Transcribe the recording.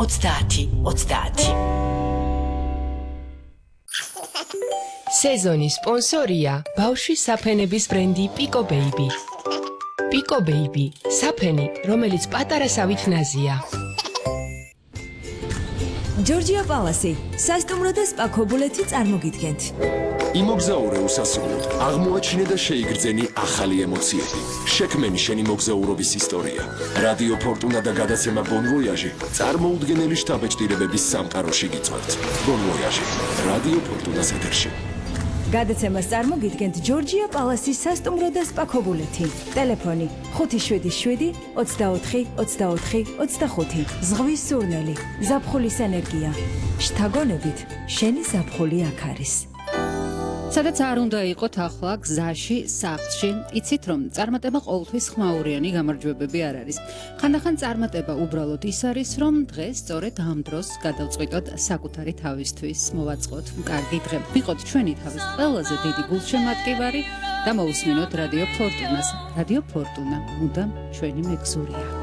30. სეზონის სპონსორია ბავშვის საფენების ბრენდი Pico Baby. Pico Baby, საფენი, რომელიც პატარასავით ნაზია. ჯორჯია პალასი, სასტუმრო და სპა ქობულეთი წარმოგიდგენთ. იმოგზაურე უსასრულოდ, აღმოაჩინე და შეიგრძენი ახალი ემოციები. შექმენი შენი მოგზაურობის ისტორია. რადიო ფორტუნა და გადაცემა Bon Voyage წარმოუდგენელი შთაბეჭდილებების სამყაროში გიწვევთ. Bon Voyage, რადიო ფორტუნას ეთერში. გადაცემას წარმოგიდგენთ ჯორჯია პალასის სასტუმრო და სპა ქობულეთი. ტელეფონი 577 24 24 25. ზღვის სურნელი, ზაფხულის ენერგია. შთაგონებით, შენი ზაფხული აქ არის. სადაც არ უნდა იყოთ ახლა გზაში, სახლში, იცით რომ წარმატება ყოველთვის ხმაურიანი გამარჯვებები არ არის. ხანდახან წარმატება უბრალოდ ის არის, რომ დღეს სწორედ ამ დროს გადავწყვიტოთ საკუთარი თავისთვის მოვაწყოთ კარგი დღე. ვიყოთ ჩვენი თავის ყველაზე დიდი გულშემატკივარი და მოусმინოთ რადიო ფორტუნას. რადიო ფორტუნა მუდამ ჩვენი მეგზურია.